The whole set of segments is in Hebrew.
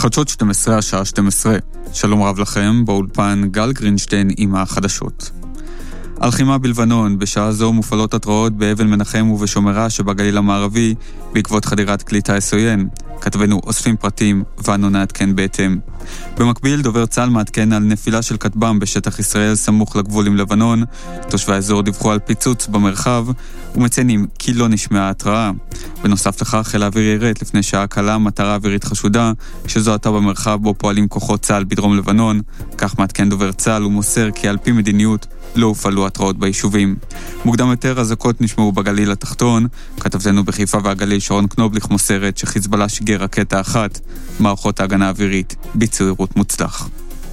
חדשות 12 השעה 12. שלום רב לכם, באולפן גל גרינשטיין עם החדשות. הלחימה בלבנון, בשעה זו מופעלות התראות באבן מנחם ובשומרה שבגליל המערבי בעקבות חדירת כלי טיס עוין. כתבנו אוספים פרטים ואנו נעדכן בהתאם. במקביל דובר צה"ל מעדכן על נפילה של כטב"ם בשטח ישראל סמוך לגבול עם לבנון. תושבי האזור דיווחו על פיצוץ במרחב ומציינים כי לא נשמעה התראה. בנוסף לכך חיל האוויר ירט לפני שעה קלה מטרה אווירית חשודה שזוהתה במרחב בו פועלים כוחות צה"ל בדרום לבנון. כך מעדכן דובר צה"ל ומוסר כי על פי מדיניות לא הופעלו התראות ביישובים. מוקדם יותר אזעקות נשמעו בגליל התחתון. כתבתנו בחיפה והגליל שרון קנובליך מוסרת שחיזבאללה שיגר רקטה אחת. מערכות ההגנה האווירית ביצעו יירוט מוצלח.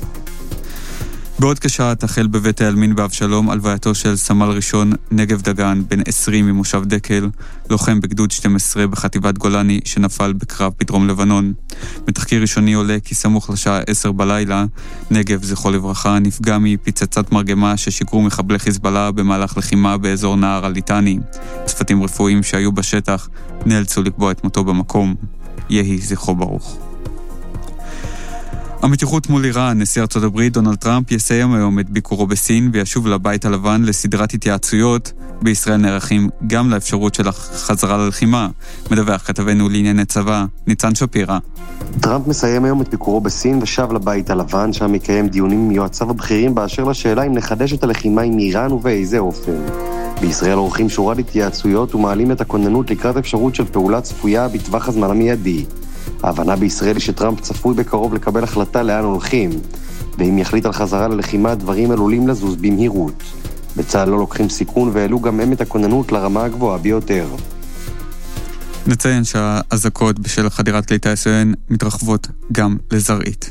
בעוד כשעה תחל בבית העלמין באבשלום הלווייתו של סמל ראשון נגב דגן בן 20 ממושב דקל, לוחם בגדוד 12 בחטיבת גולני שנפל בקרב בדרום לבנון. בתחקיר ראשוני עולה כי סמוך לשעה 10 בלילה נגב זכרו לברכה נפגע מפצצת מרגמה ששיקרו מחבלי חיזבאללה במהלך לחימה באזור נהר הליטני. צוותים רפואיים שהיו בשטח נאלצו לקבוע את מותו במקום. יהי זכרו ברוך. המתיחות מול איראן, נשיא ארצות הברית דונלד טראמפ יסיים היום את ביקורו בסין וישוב לבית הלבן לסדרת התייעצויות. בישראל נערכים גם לאפשרות של החזרה ללחימה. מדווח כתבנו לענייני צבא, ניצן שפירא. טראמפ מסיים היום את ביקורו בסין ושב לבית הלבן, שם יקיים דיונים עם יועציו הבכירים באשר לשאלה אם נחדש את הלחימה עם איראן ובאיזה אופן. בישראל עורכים שורת התייעצויות ומעלים את הכוננות לקראת אפשרות של פעולה צפויה בטווח הזמן המיידי. ההבנה בישראל היא שטראמפ צפוי בקרוב לקבל החלטה לאן הולכים, ואם יחליט על חזרה ללחימה, דברים עלולים לזוז במהירות. בצה"ל לא לוקחים סיכון והעלו גם הם את הכוננות לרמה הגבוהה ביותר. נציין שהאזעקות בשל חדירת כלי טיס עוין מתרחבות גם לזרעית.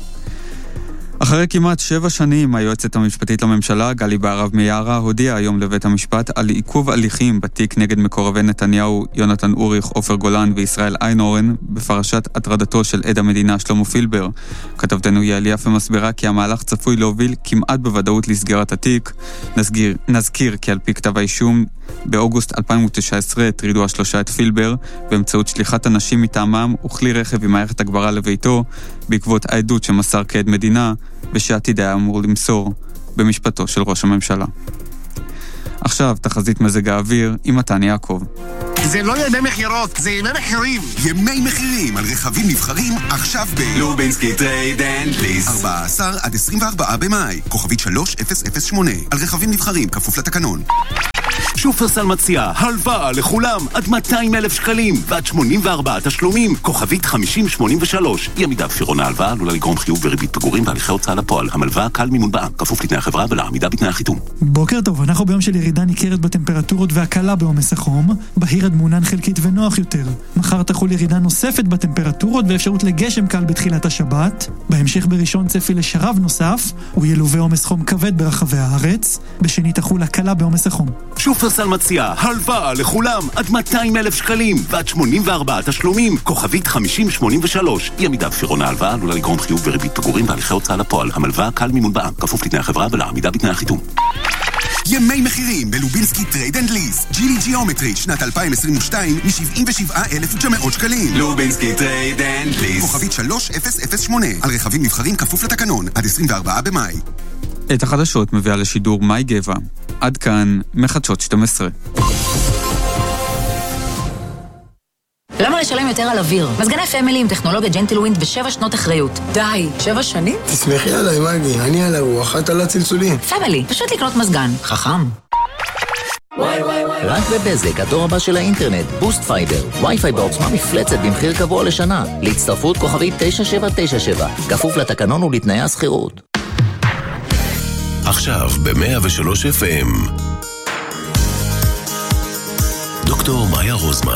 אחרי כמעט 7 שנים, היועצת המשפטית לממשלה, גלי בהרב מיארה, הודיעה היום לבית המשפט על עיכוב הליכים בתיק נגד מקורבי נתניהו, יונתן אוריך, עופר גולן וישראל איינורן, בפרשת הטרדתו של עד המדינה שלמה פילבר. כתבתנו יעל יפה מסבירה כי המהלך צפוי להוביל כמעט בוודאות לסגירת התיק. נזכיר כי על פי כתב האישום, באוגוסט 2019 הטרידו השלושה את פילבר באמצעות שליחת אנשים מטעמם וכלי רכב עם מערכת הגברה לביתו בעקבות העדות שמסר כעד מדינה ושעתיד היה אמור למסור במשפטו של ראש הממשלה. עכשיו תחזית מזג האוויר עם מתן יעקב. זה לא ימי מחירות, זה ימי מחירים. ימי מחירים על רכבים נבחרים עכשיו לובינסקי טרייד אנד ליס. 14 עד 24 במאי, כוכבית 3008. על רכבים נבחרים, כפוף לתקנון. שופרסל מציע הלוואה לכולם עד 200,000 שקלים ועד 84 תשלומים, כוכבית 5083. אי עמידה בפירעון ההלוואה עלולה לגרום חיוב וריבית פיגורים והליכי הוצאה לפועל. המלוואה קל מימון בע"מ, כפוף לתנאי החברה ולעמידה בתנאי החיתום. בוקר טוב, אנחנו ביום של ירידה ניכרת בטמפרטורות והקלה בעומס החום. בהיר עד מעונן חלקית ונוח יותר. מחר תחול ירידה נוספת בטמפרטורות ואפשרות לגשם קל בתחילת השבת. בהמשך בראשון צפי לשרב נוסף, הוא ילווה עומס חום כבד ברחבי הארץ. בשני תחול הקלה בעומס החום. שופרסל מציע הלוואה לכולם עד 200,000 שקלים ועד 84 תשלומים, כוכבית 5083. אי עמידה בפירעון ההלוואה עלולה לגרום חיוב וריבית פיגורים והליכי הוצאה לפועל. המלוואה קל מימון בע"מ, כפוף לתנאי החברה ולעמידה בתנאי החיתום. ימי מחירים בלובינסקי טרייד אנד ליס. ג'ילי ג'יאומטרי שנת 2022 מ-77,900 שקלים. לובינסקי טרייד אנד ליס. כוכבית 3008. על רכבים נבחרים כפוף לתקנון עד 24 במאי. את החדשות מביאה לשידור מאי גבע. עד כאן מחדשות 12. למה לשלם יותר על אוויר? מזגני פמילי עם טכנולוגיה ג'נטלווינד ו7 שנות אחריות. די, 7 שנים? תסמכי עליי, מגי, אני על הרוח, את על הצלצולים. פמילי, פשוט לקנות מזגן. חכם. רק בבזק, הדור הבא של האינטרנט, בוסט פייבר, וי-פיי בעוצמה מפלצת במחיר קבוע לשנה. להצטרפות כוכבית 9797, כפוף לתקנון ולתנאי השכירות. עכשיו ב-103 FM דוקטור מאיה רוזמן